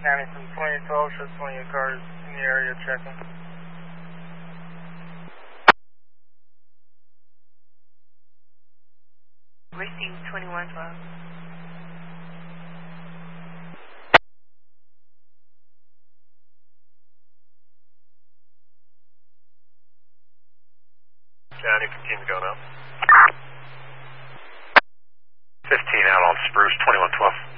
County from 2012, shows 28 cars in the area checking. Received 2112. County, 15 going up. 15 out on Spruce, 2112.